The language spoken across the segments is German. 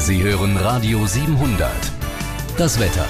Sie hören Radio 700. Das Wetter.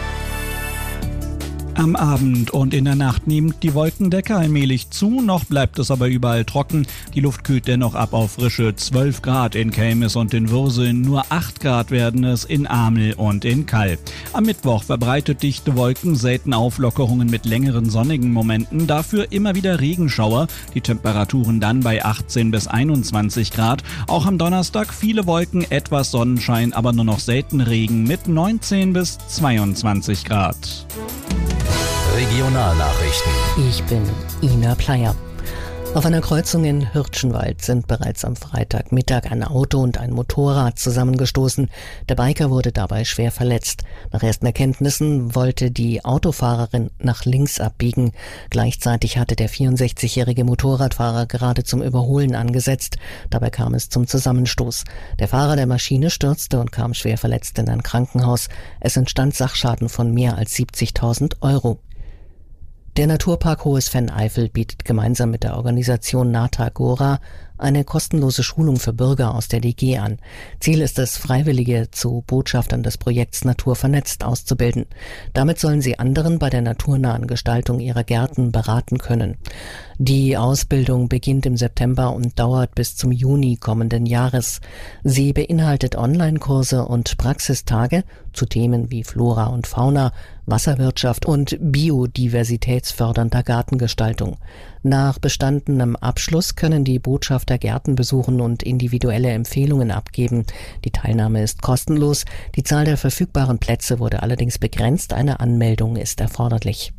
Am Abend und in der Nacht nimmt die Wolkendecke allmählich zu, noch bleibt es aber überall trocken. Die Luft kühlt dennoch ab auf frische 12 Grad in Kelmis und in Würseln, nur 8 Grad werden es in Amel und in Kall. Am Mittwoch verbreitet dichte Wolken, selten Auflockerungen mit längeren sonnigen Momenten, dafür immer wieder Regenschauer, die Temperaturen dann bei 18 bis 21 Grad. Auch am Donnerstag viele Wolken, etwas Sonnenschein, aber nur noch selten Regen mit 19 bis 22 Grad. Regionalnachrichten. Ich bin Ina Pleyer. Auf einer Kreuzung in Hirtschenwald sind bereits am Freitagmittag ein Auto und ein Motorrad zusammengestoßen. Der Biker wurde dabei schwer verletzt. Nach ersten Erkenntnissen wollte die Autofahrerin nach links abbiegen. Gleichzeitig hatte der 64-jährige Motorradfahrer gerade zum Überholen angesetzt. Dabei kam es zum Zusammenstoß. Der Fahrer der Maschine stürzte und kam schwer verletzt in ein Krankenhaus. Es entstand Sachschaden von mehr als 70.000 Euro. Der Naturpark Hohes Venn-Eifel bietet gemeinsam mit der Organisation Nata Agora eine kostenlose Schulung für Bürger aus der DG an. Ziel ist es, Freiwillige zu Botschaftern des Projekts Natur vernetzt auszubilden. Damit sollen sie anderen bei der naturnahen Gestaltung ihrer Gärten beraten können. Die Ausbildung beginnt im September und dauert bis zum Juni kommenden Jahres. Sie beinhaltet Online-Kurse und Praxistage zu Themen wie Flora und Fauna, Wasserwirtschaft und biodiversitätsfördernder Gartengestaltung. Nach bestandenem Abschluss können die Botschafter Gärten besuchen und individuelle Empfehlungen abgeben. Die Teilnahme ist kostenlos. Die Zahl der verfügbaren Plätze wurde allerdings begrenzt. Eine Anmeldung ist erforderlich.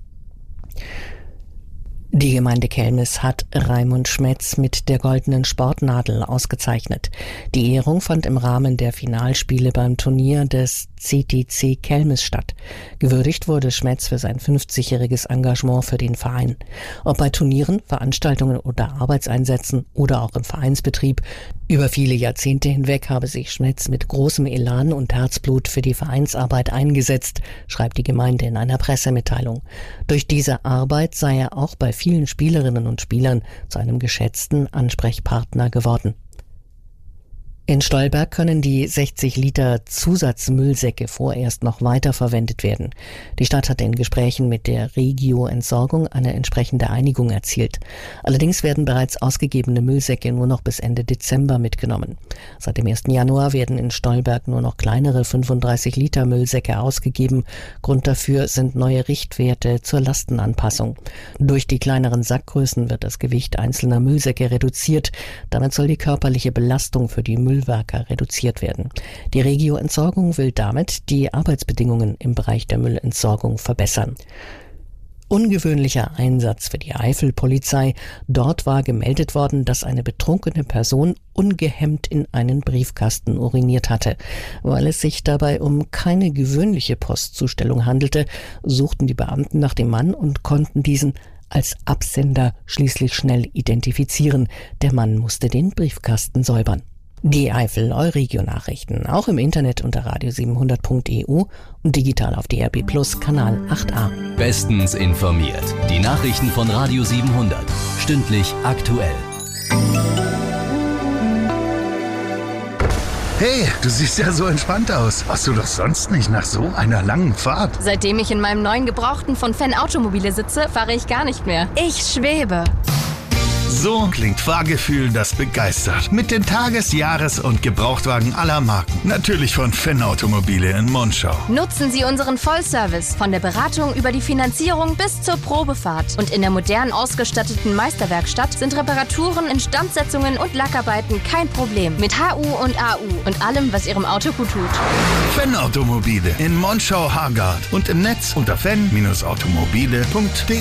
Die Gemeinde Kelmis hat Raimund Schmetz mit der Goldenen Sportnadel ausgezeichnet. Die Ehrung fand im Rahmen der Finalspiele beim Turnier des CTC Kelmis statt. Gewürdigt wurde Schmetz für sein 50-jähriges Engagement für den Verein. Ob bei Turnieren, Veranstaltungen oder Arbeitseinsätzen oder auch im Vereinsbetrieb, über viele Jahrzehnte hinweg habe sich Schmetz mit großem Elan und Herzblut für die Vereinsarbeit eingesetzt, schreibt die Gemeinde in einer Pressemitteilung. Durch diese Arbeit sei er auch bei vielen Spielerinnen und Spielern zu einem geschätzten Ansprechpartner geworden. In Stolberg können die 60 Liter Zusatzmüllsäcke vorerst noch weiterverwendet werden. Die Stadt hat in Gesprächen mit der Regio Entsorgung eine entsprechende Einigung erzielt. Allerdings werden bereits ausgegebene Müllsäcke nur noch bis Ende Dezember mitgenommen. Seit dem 1. Januar werden in Stolberg nur noch kleinere 35 Liter Müllsäcke ausgegeben. Grund dafür sind neue Richtwerte zur Lastenanpassung. Durch die kleineren Sackgrößen wird das Gewicht einzelner Müllsäcke reduziert. Damit soll die körperliche Belastung für die Müllwerker reduziert werden. Die Regio Entsorgung will damit die Arbeitsbedingungen im Bereich der Müllentsorgung verbessern. Ungewöhnlicher Einsatz für die Eifelpolizei. Dort war gemeldet worden, dass eine betrunkene Person ungehemmt in einen Briefkasten uriniert hatte. Weil es sich dabei um keine gewöhnliche Postzustellung handelte, suchten die Beamten nach dem Mann und konnten diesen als Absender schließlich schnell identifizieren. Der Mann musste den Briefkasten säubern. Die Eifel-Euregio-Nachrichten auch im Internet unter radio700.eu und digital auf DRB Plus Kanal 8a. Bestens informiert. Die Nachrichten von Radio 700. Stündlich aktuell. Hey, du siehst ja so entspannt aus. Warst du doch sonst nicht nach so einer langen Fahrt? Seitdem ich in meinem neuen Gebrauchten von Venn Automobile sitze, fahre ich gar nicht mehr. Ich schwebe. So klingt Fahrgefühl, das begeistert. Mit den Tages-, Jahres- und Gebrauchtwagen aller Marken. Natürlich von Venn Automobile in Monschau. Nutzen Sie unseren Vollservice von der Beratung über die Finanzierung bis zur Probefahrt. Und in der modern ausgestatteten Meisterwerkstatt sind Reparaturen, Instandsetzungen und Lackarbeiten kein Problem. Mit HU und AU und allem, was Ihrem Auto gut tut. Venn Automobile in Monschau-Hargard und im Netz unter venn-automobile.de.